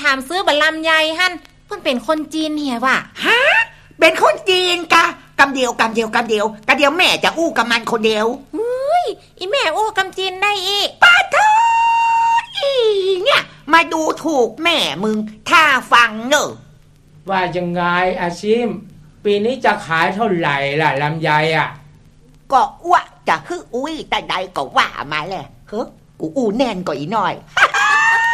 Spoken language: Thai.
ามซื้อบะลำไยหั่นเพิ่นเป็นคนจีนเหียว่ะฮะเป็นคนจีนกะกำเดียวแม่จะอู้กับมันคนเดียวเฮ้ยอีแม่อู้กำจีนได้อีกป้าเธออีเนี่ยมาดูถูกแม่มึงถ้าฟังเนอะว่ายังไงอาชิมปีนี้จะขายเท่าไหร่ล่ะลำไยอ่ะก็ว่าจะคืออุ้ยแต่ใดก็ว่ามาแหละเฮ้กูอู้แน่นกว่าอีกหน่อย